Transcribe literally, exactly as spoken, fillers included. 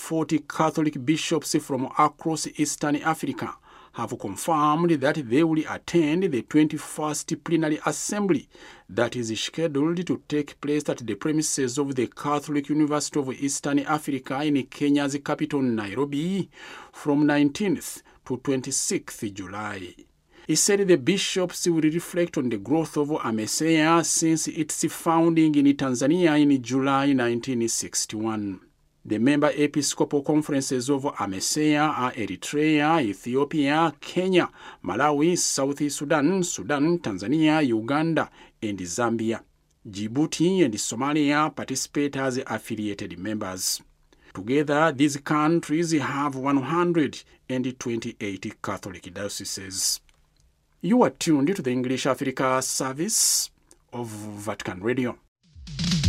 forty Catholic bishops from across Eastern Africa have confirmed that they will attend the twenty-first Plenary Assembly that is scheduled to take place at the premises of the Catholic University of Eastern Africa in Kenya's capital Nairobi from nineteenth to twenty-sixth July. He said the bishops will reflect on the growth of AMESEA since its founding in Tanzania in July nineteen sixty-one. The member episcopal conferences of AMESEA are Eritrea, Ethiopia, Kenya, Malawi, South Sudan, Sudan, Tanzania, Uganda, and Zambia. Djibouti and Somalia participate as affiliated members. Together, these countries have one hundred twenty-eight Catholic dioceses. You are tuned to the English Africa service of Vatican Radio.